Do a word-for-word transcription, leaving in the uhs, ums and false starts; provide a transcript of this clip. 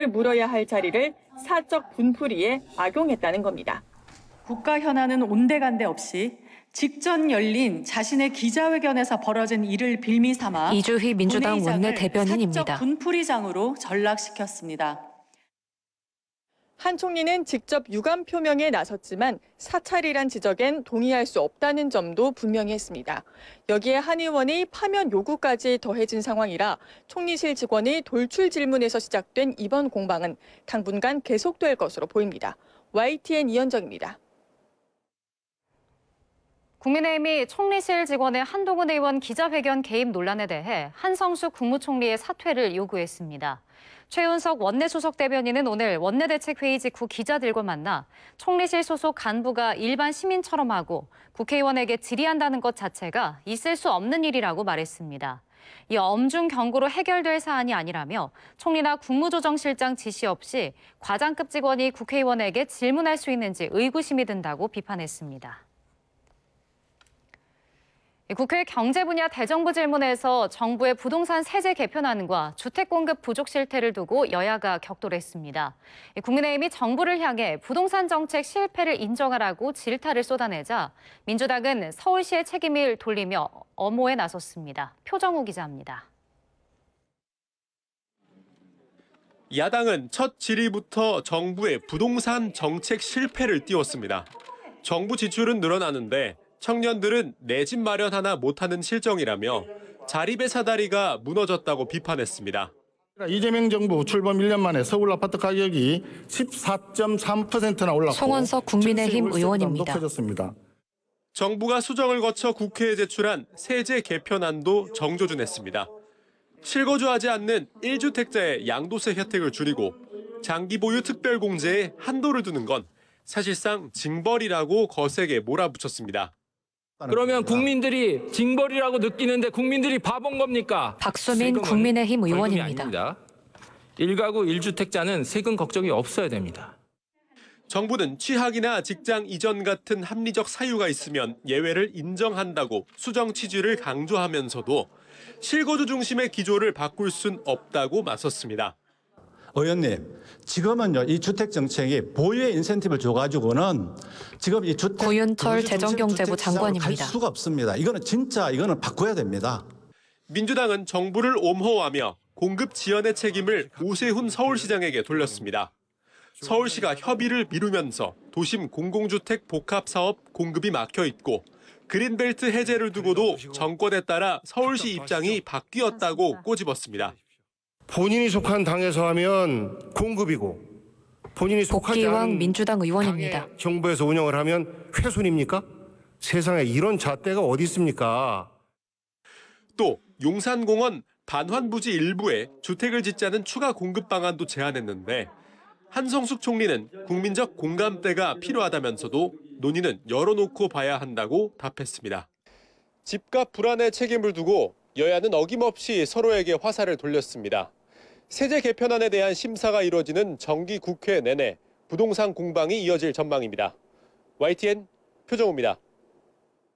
물어야 할 자리를 사적 분풀이에 악용했다는 겁니다. 국가 현안은 온데간데 없이 직전 열린 자신의 기자회견에서 벌어진 일을 빌미 삼아 이주희 민주당 원내대변인입니다. 사적 분풀이장으로 전락시켰습니다. 한 총리는 직접 유감 표명에 나섰지만 사찰이란 지적엔 동의할 수 없다는 점도 분명히 했습니다. 여기에 한 의원이 파면 요구까지 더해진 상황이라 총리실 직원의 돌출 질문에서 시작된 이번 공방은 당분간 계속될 것으로 보입니다. 와이티엔 이현정입니다. 국민의힘이 총리실 직원의 한동훈 의원 기자회견 개입 논란에 대해 한성수 국무총리의 사퇴를 요구했습니다. 최윤석 원내수석 대변인은 오늘 원내대책회의 직후 기자들과 만나 총리실 소속 간부가 일반 시민처럼 하고 국회의원에게 질의한다는 것 자체가 있을 수 없는 일이라고 말했습니다. 이 엄중 경고로 해결될 사안이 아니라며 총리나 국무조정실장 지시 없이 과장급 직원이 국회의원에게 질문할 수 있는지 의구심이 든다고 비판했습니다. 국회 경제 분야 대정부 질문에서 정부의 부동산 세제 개편안과 주택 공급 부족 실태를 두고 여야가 격돌했습니다. 국민의힘이 정부를 향해 부동산 정책 실패를 인정하라고 질타를 쏟아내자 민주당은 서울시의 책임을 돌리며 엄호에 나섰습니다. 표정우 기자입니다. 야당은 첫 질의부터 정부의 부동산 정책 실패를 띄웠습니다. 정부 지출은 늘어나는데 청년들은 내 집 마련 하나 못하는 실정이라며 자립의 사다리가 무너졌다고 비판했습니다. 이재명 정부 출범 일 년 만에 서울 아파트 가격이 십사 점 삼 퍼센트나 올랐고 송원석 국민의힘 의원입니다. 높아졌습니다. 정부가 수정을 거쳐 국회에 제출한 세제 개편안도 정조준했습니다. 실거주하지 않는 일 주택자의 양도세 혜택을 줄이고 장기 보유 특별공제에 한도를 두는 건 사실상 징벌이라고 거세게 몰아붙였습니다. 그러면 국민들이 징벌이라고 느끼는데 국민들이 바본 겁니까? 박수민 국민의힘 의원입니다. 일가구 일 주택자는 세금 걱정이 없어야 됩니다. 정부는 취학이나 직장 이전 같은 합리적 사유가 있으면 예외를 인정한다고 수정 취지를 강조하면서도 실거주 중심의 기조를 바꿀 순 없다고 맞섰습니다. 의원님, 지금은요 이 주택 정책이 보유의 인센티브를 줘가지고는 지금 이 주택 고윤철 재정경제부 장관입니다. 갈 수가 없습니다. 이거는 진짜 이거는 바꿔야 됩니다. 민주당은 정부를 옹호하며 공급 지연의 책임을 오세훈 서울시장에게 돌렸습니다. 서울시가 협의를 미루면서 도심 공공주택 복합사업 공급이 막혀 있고 그린벨트 해제를 두고도 정권에 따라 서울시 입장이 바뀌었다고 꼬집었습니다. 본인이 속한 당에서 하면 공급이고 본인이 속하지 않은 민주당 의원입니다. 정부에서 운영을 하면 훼손입니까? 세상에 이런 잣대가 어디 있습니까? 또 용산공원 반환부지 일부에 주택을 짓자는 추가 공급 방안도 제안했는데 한성숙 총리는 국민적 공감대가 필요하다면서도 논의는 열어놓고 봐야 한다고 답했습니다. 집값 불안의 책임을 두고 여야는 어김없이 서로에게 화살을 돌렸습니다. 세제 개편안에 대한 심사가 이뤄지는 정기 국회 내내 부동산 공방이 이어질 전망입니다. 와이티엔 표정우입니다.